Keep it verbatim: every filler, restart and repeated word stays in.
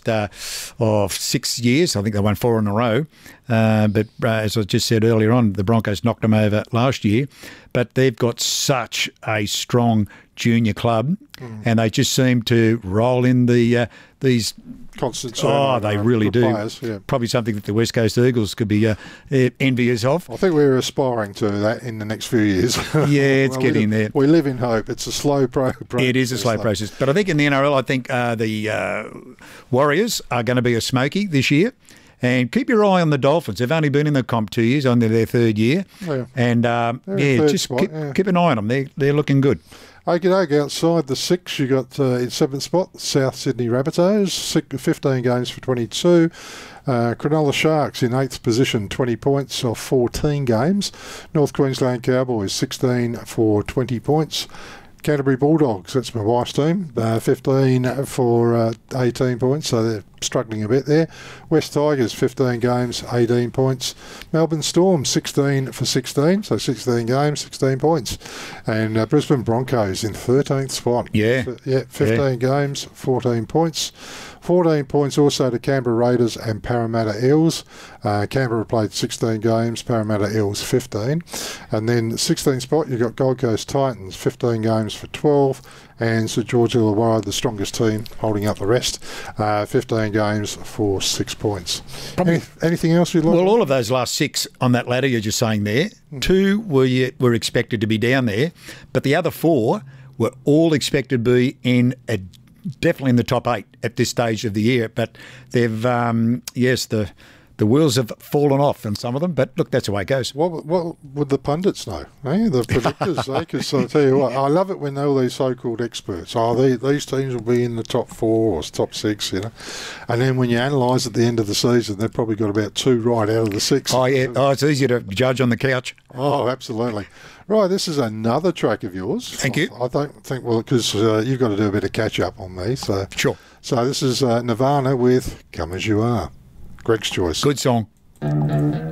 last uh, oh, six years. I think they won four in a row. Uh, but uh, as I just said earlier on, the Broncos knocked them over last year. But they've got such a strong junior club, mm. and they just seem to roll in the uh, these constant. Oh, they really do. Players, yeah. Probably something that the West Coast Eagles could be uh, envious of. I think we're aspiring to that in the next few years. Yeah, it's well, getting we, there. We live in hope. It's a slow pro- process. It is a slow process. But I think in the N R L, I think uh, the uh, Warriors are going to be a smoky this year. And keep your eye on the Dolphins. They've only been in the comp two years, on their third year. Yeah. And, um, yeah, just spot, keep, yeah. keep an eye on them. They're, they're looking good. Okie doke, outside the six, you got uh, in seventh spot, South Sydney Rabbitohs, six, fifteen games for twenty-two. Uh, Cronulla Sharks in eighth position, twenty points off fourteen games. North Queensland Cowboys, sixteen for twenty points. Canterbury Bulldogs, that's my wife's team, uh, fifteen for uh, eighteen points, so they're struggling a bit there. West Tigers, fifteen games, eighteen points. Melbourne Storm, sixteen for sixteen, so sixteen games, sixteen points. And uh, Brisbane Broncos in thirteenth spot. Yeah. F- yeah, fifteen yeah. games, fourteen points. fourteen points also to Canberra Raiders and Parramatta Eels. Uh, Canberra played sixteen games, Parramatta Eels fifteen. And then sixteenth spot, you've got Gold Coast Titans, fifteen games for twelve. And St George Illawarra, the strongest team, holding up the rest, uh, fifteen games for six points. Any, anything else you'd like? Well, all of those last six on that ladder you're just saying there, mm. two were, were expected to be down there, but the other four were all expected to be in a definitely in the top eight at this stage of the year, but they've, um, yes, the the wheels have fallen off on some of them, but look, that's the way it goes. What, what would the pundits know, eh? The predictors, eh? Because I tell you what, I love it when all these so-called experts, oh, they, these teams will be in the top four or top six, you know, and then when you analyse at the end of the season, they've probably got about two right out of the six. Oh, yeah, oh, it's easier to judge on the couch. Oh, absolutely. Right, this is another track of yours. Thank you. I, I don't think, well, because uh, you've got to do a bit of catch-up on me. So. Sure. So this is uh, Nirvana with Come As You Are. Greg's choice. Good song.